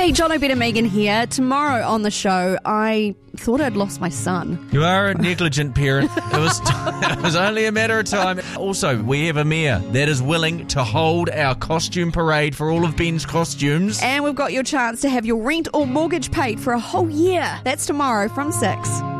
Hey, John O'Better Megan here. Tomorrow on the show, I thought I'd lost my son. You are a negligent parent. It was only a matter of time. Also, we have a mayor that is willing to hold our costume parade for all of Ben's costumes. And we've got your chance to have your rent or mortgage paid for a whole year. That's tomorrow from 6.